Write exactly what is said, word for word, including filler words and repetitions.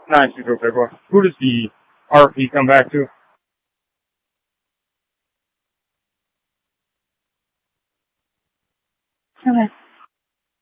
Nice to go, big boy. Who does the R P come back to? Okay.